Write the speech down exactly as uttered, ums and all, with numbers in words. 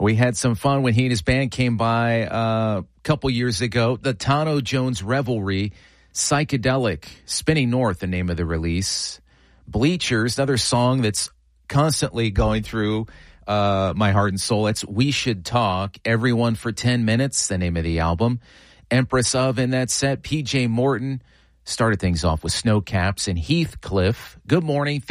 We had some fun when he and his band came by uh, a couple years ago. The Tano Jones Revelry, Psychedelic, Spinning North, the name of the release. Bleachers, another song that's constantly going through uh, my heart and soul. It's We Should Talk. Everyone for ten minutes, the name of the album. Empress of in that set. P J Morton started things off with Snowcaps and Heathcliff. Good morning.